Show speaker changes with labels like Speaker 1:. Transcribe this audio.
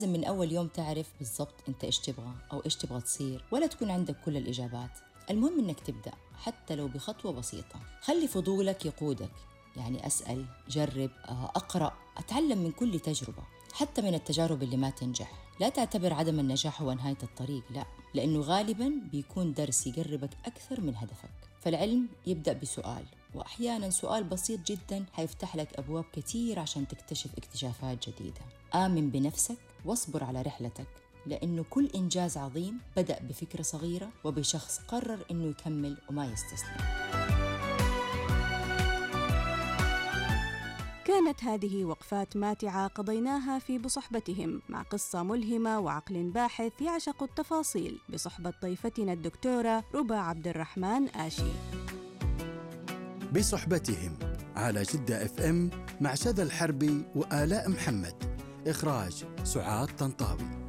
Speaker 1: لازم من أول يوم تعرف بالضبط أنت إيش تبغى أو إيش تبغى تصير، ولا تكون عندك كل الإجابات. المهم إنك تبدأ حتى لو بخطوة بسيطة. خلي فضولك يقودك، يعني أسأل، جرب، أقرأ، أتعلم من كل تجربة، حتى من التجارب اللي ما تنجح. لا تعتبر عدم النجاح هو نهاية الطريق، لا، لأنه غالباً بيكون درس يقربك أكثر من هدفك. فالعلم يبدأ بسؤال، وأحياناً سؤال بسيط جداً حيفتح لك أبواب كتير عشان تكتشف اكتشافات جديدة. آمن بنفسك واصبر على رحلتك، لأنه كل إنجاز عظيم بدأ بفكرة صغيرة وبشخص قرر إنه يكمل وما يستسلم.
Speaker 2: كانت هذه وقفات ماتعة قضيناها في بصحبتهم، مع قصة ملهمة وعقل باحث يعشق التفاصيل، بصحبة ضيفتنا الدكتورة ربى عبد الرحمن آشي.
Speaker 3: بصحبتهم على جدة FM مع شذى الحربي وآلاء محمد. إخراج سعاد طنطاوي.